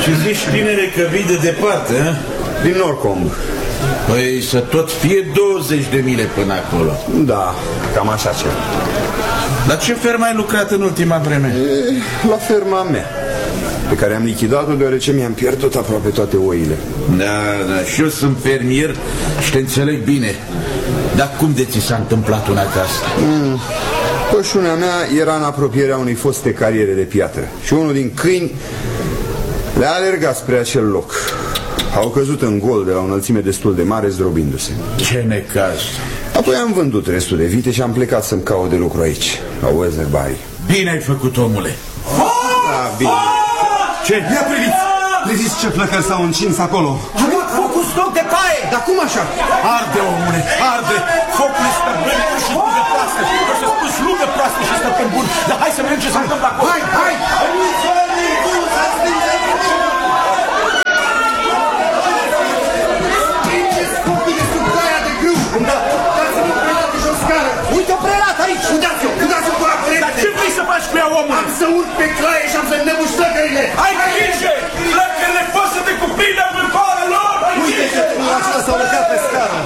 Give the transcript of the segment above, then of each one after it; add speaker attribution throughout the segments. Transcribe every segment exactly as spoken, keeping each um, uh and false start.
Speaker 1: Și zici, tinere, că vii de departe, a?
Speaker 2: Din Norcomb.
Speaker 1: Păi să tot fie douăzeci de mile până acolo.
Speaker 2: Da, cam așa ce.
Speaker 1: Dar ce fermă ai lucrat în ultima vreme?
Speaker 2: E, la ferma mea, pe care am lichidat-o deoarece mi-am pierdut aproape toate oile.
Speaker 1: Da, da, și eu sunt fermier și te înțeleg bine. Dar cum de ți s-a întâmplat una ca asta?
Speaker 2: Mm. Pășunea mea era în apropierea unei foste cariere de piatră și unul din câini le-a alergat spre acel loc. Au căzut în gol de la o înălțime destul de mare, zdrobindu-se.
Speaker 1: Ce necaz!
Speaker 2: Apoi am vândut restul de vite și am plecat să-mi caut de lucru aici, la Weatherbury.
Speaker 1: Bine ai făcut, omule!
Speaker 2: Da, bine.
Speaker 1: Ce?
Speaker 3: Ia priviți! Priviți ce plăcări s-au încins acolo!
Speaker 4: A luat focul stoc de caie!
Speaker 2: Dar cum așa?
Speaker 1: Arde, omule, arde! Focul e stăpân și lungă proastă! O să spus lungă proastă și stăpân bun! Dar hai să vedem ce se întâmplă acolo!
Speaker 2: Hai, hai!
Speaker 4: Uite o prelat aici!
Speaker 2: Udați-o! Udați-o cu la
Speaker 1: Dar ce vrei să faci cu ea, omule?
Speaker 2: Am să urc pe claie și am să nebuși flăcările!
Speaker 1: Ai grijă! Flăcările pot să te cuprindă în vârfoară lor!
Speaker 3: Uite ce acela s-au urcat pe scară!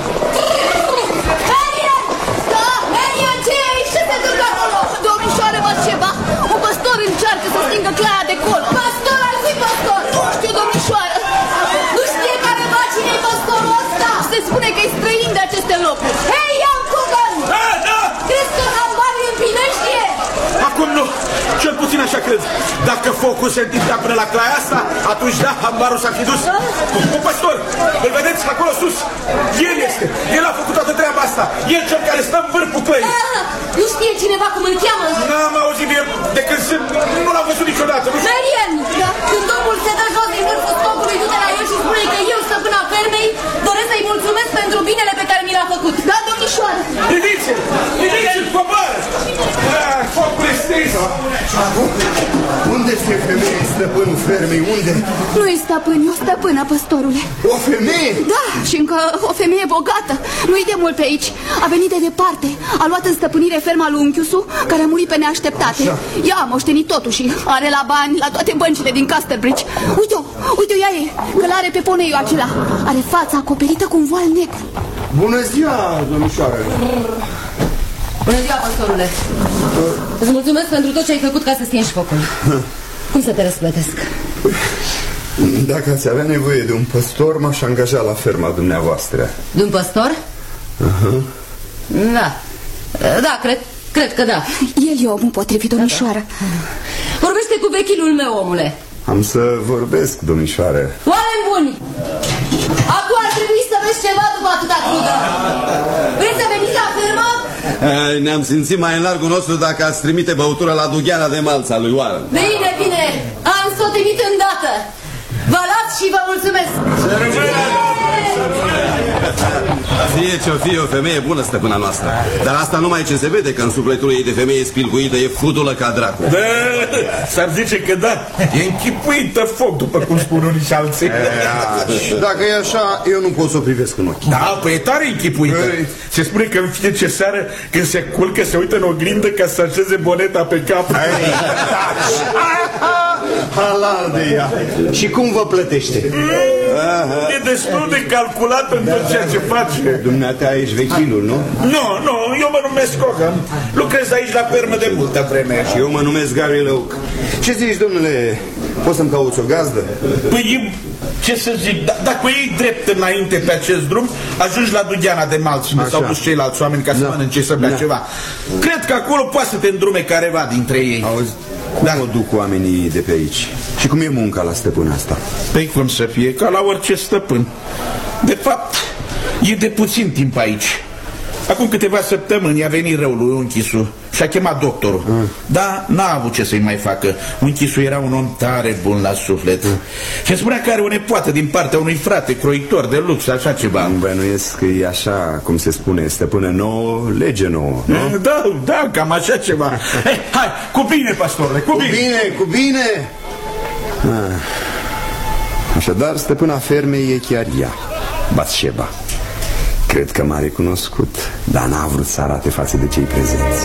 Speaker 5: Marian! Da, Marian, ce e aici? Ce se întâmplă acolo? Domnișoară, văd ceva? Un păstor încearcă să stingă claia de colo. Păstor, al cui păstor? Nu știu, domnișoară. Nu știe careva cine-i păstorul ăsta? Se spune că e străin de aceste locuri. Hei, Ian Coogan!
Speaker 1: Da, da!
Speaker 5: Crezi că hambarul împinește?
Speaker 1: Acum nu, cel puțin așa cred. Dacă focul se întindea până la claia asta, atunci da, hambarul s-ar fi dus. Un păstor, îl vedeți acolo sus? El este, el a făcut toată treaba asta. El cel care stă în vârful clăii.
Speaker 5: Ah, nu știe cineva cum îl cheamă?
Speaker 1: N-am auzit de el de când sunt, nu l-am văzut niciodată. Nu știu.
Speaker 5: Marian, da. Când omul se dă jos din vârful stocului, du-te la el și spune că eu, stăpâna fermei, doresc să-i mulțumesc pentru binele pe care mi l-a făcut. Da, domnișoară?
Speaker 1: Priviți-l, priviți-l, coboară. Ah, focul e stins.
Speaker 2: Unde este femeia, stăpânul fermei? Unde?
Speaker 5: Nu e stăpân, e o stăpână, păstorule.
Speaker 2: O femeie?
Speaker 5: Da, și încă o femeie bogată. Nu-i de mult pe aici. A venit de departe. A luat în stăpânire ferma lui unchiusu, care a murit pe neașteptate. Așa. Ea a moștenit totul și are la bani la toate băncile din Casterbridge. Uite-o, uite-o, ea e, că l-are pe poneiul acela. Are fața acoperită cu un voal negru.
Speaker 2: Bună ziua, domnișoară.
Speaker 6: Bună ziua, păstorule. Îți mulțumesc pentru tot ce ai făcut ca să stingi focul. Cum să te răsplătesc?
Speaker 2: Dacă ați avea nevoie de un păstor, m-aș angaja la ferma dumneavoastră.
Speaker 6: De un păstor?
Speaker 2: Uh-huh.
Speaker 6: Da. Da, cred, cred că da.
Speaker 5: El e omul potrivit, domnișoară.
Speaker 6: Vorbește cu vechilul meu, omule.
Speaker 2: Am să vorbesc, domnișoară.
Speaker 6: Oameni buni! Acum ar trebui să vezi ceva după atâta crudă. Vreți să veniți la fermă?
Speaker 3: Ne-am simțit mai în largul nostru dacă ați trimite băutură la dugheana de malța lui Warren.
Speaker 6: Bine, bine, am să o trimit îndată. Vă las și vă mulțumesc.
Speaker 3: Fie ce-o fie, o femeie bună, stăpâna noastră. Dar asta numai ce se vede, că în sufletul ei de femeie spilguită e fudulă ca dracu.
Speaker 1: Da, s-ar zice că da. E închipuită foc, după cum spun unii și alții.
Speaker 2: E, dacă e așa, eu nu pot să o privesc în ochi.
Speaker 1: Da, păi e tare închipuită. Se spune că în fiecare seară, când se culcă, se uită în oglindă ca să așeze boneta pe cap.
Speaker 2: Halal de ea. Și cum vă plătește?
Speaker 1: E destul de calculat în tot ceea ce face.
Speaker 2: Dumneata ești vechilul, nu?
Speaker 1: Nu, nu, eu mă numesc Cogan. Lucrez aici la fermă de multă vreme.
Speaker 2: Și eu mă numesc Gary Lăuc. Ce zici, domnule, poți să-mi cauți o gazdă?
Speaker 1: Păi, ce să zic, d- dacă iei drept înainte pe acest drum, ajungi la dugheana de malți, unde s-au dus ceilalți oameni ca să da. mănânce, să bea da. ceva. Cred că acolo poate să te îndrume careva dintre ei.
Speaker 2: Auzi, cum da. o duc oamenii de pe aici? Și cum e munca la stăpâna asta?
Speaker 1: Păi cum să fie, ca la orice stăpân. De fapt, e de puțin timp aici. Acum câteva săptămâni a venit răul lui unchisu și a chemat doctorul. mm. Dar n-a avut ce să-i mai facă. Unchisu era un om tare bun la suflet. mm. Și spunea că are o nepoată din partea unui frate croitor de lux, așa ceva.
Speaker 2: Bănuiesc că e așa, cum se spune, stăpână nouă, lege nouă, nu?
Speaker 1: Da, da, cam așa ceva. Hey, hai, cu bine, pastorule, cu,
Speaker 2: cu
Speaker 1: bine.
Speaker 2: bine, cu bine. Ah. Așadar, stăpâna fermei e chiar ea, Batșeba. Cred că m-a recunoscut, dar n-a vrut să arate față de cei prezenți.